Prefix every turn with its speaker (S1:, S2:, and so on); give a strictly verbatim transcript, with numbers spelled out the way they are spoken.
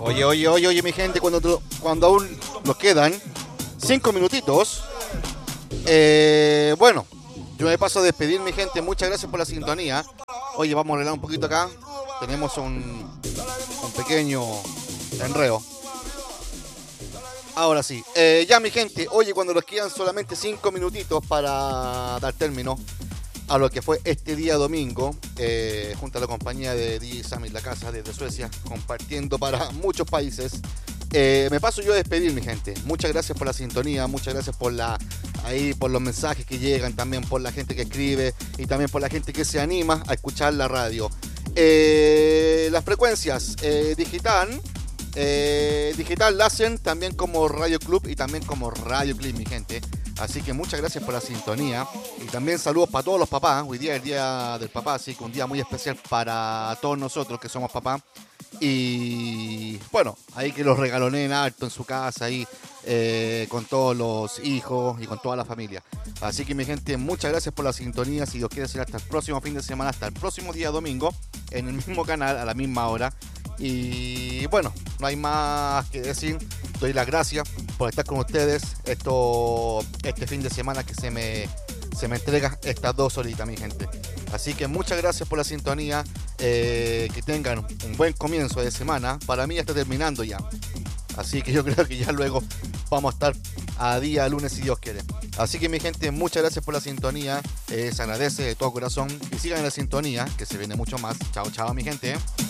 S1: Oye, oye, oye, oye, mi gente, cuando, tu- cuando aún nos quedan cinco minutitos, eh, bueno, yo me paso a despedir, mi gente. Muchas gracias por la sintonía. Oye, vamos a arreglar un poquito acá. Tenemos un, un pequeño enreo. Ahora sí, eh, ya mi gente, oye, cuando nos quedan solamente cinco minutitos para dar término a lo que fue este día domingo, eh, junto a la compañía de D J Sammy La Casa desde Suecia, compartiendo para muchos países. Eh, me paso yo a despedir, mi gente. Muchas gracias por la sintonía, muchas gracias por la ahí por los mensajes que llegan, también por la gente que escribe y también por la gente que se anima a escuchar la radio. Eh, las frecuencias eh, digital, eh, digital la hacen también como Radio Club y también como Radio Clip, mi gente. Así que muchas gracias por la sintonía. Y también saludos para todos los papás. Hoy día es el día del papá, así que un día muy especial para todos nosotros que somos papás. Y bueno, ahí que los regaloneen harto en su casa, ahí eh, con todos los hijos y con toda la familia. Así que mi gente, muchas gracias por la sintonía. Si Dios quiere, será hasta el próximo fin de semana, hasta el próximo día domingo, en el mismo canal, a la misma hora. Y bueno, no hay más que decir. Doy las gracias por estar con ustedes esto, este fin de semana que se me, se me entrega estas dos horitas, mi gente. Así que muchas gracias por la sintonía. Eh, que tengan un buen comienzo de semana. Para mí ya está terminando ya. Así que yo creo que ya luego vamos a estar a día lunes si Dios quiere. Así que mi gente, muchas gracias por la sintonía. Eh, se agradece de todo corazón. Y sigan en la sintonía, que se viene mucho más. Chao, chao, mi gente.